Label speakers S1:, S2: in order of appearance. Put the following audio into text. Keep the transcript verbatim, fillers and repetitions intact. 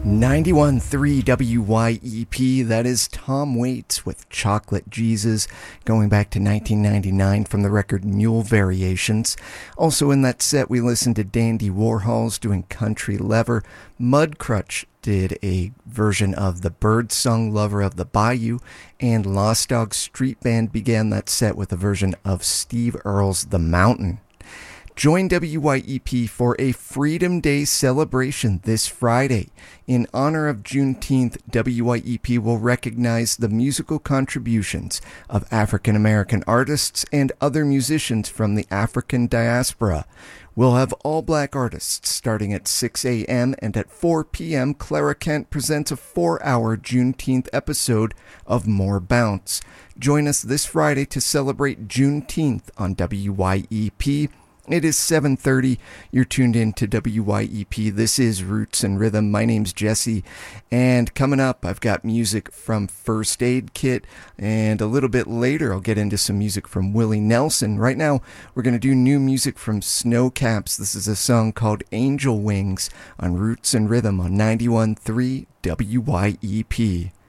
S1: ninety-one point three W Y E P, that is Tom Waits with Chocolate Jesus, going back to nineteen ninety-nine from the record Mule Variations. Also in that set, we listened to Dandy Warhols doing Country Lever. Mudcrutch did a version of the Birdsong Lover of the Bayou, and Lost Dog Street Band began that set with a version of Steve Earle's The Mountain. Join W Y E P for a Freedom Day celebration this Friday. In honor of Juneteenth, W Y E P will recognize the musical contributions of African American artists and other musicians from the African diaspora. We'll have all black artists starting at six a.m. and at four p.m. Clara Kent presents a four-hour Juneteenth episode of More Bounce. Join us this Friday to celebrate Juneteenth on W Y E P. It is seven thirty. You're tuned in to W Y E P. This is Roots and Rhythm. My name's Jesse. And coming up, I've got music from First Aid Kit. And a little bit later, I'll get into some music from Willie Nelson. Right now, we're going to do new music from Snowcaps. This is a song called Angel Wings on Roots and Rhythm on ninety-one point three W Y E P.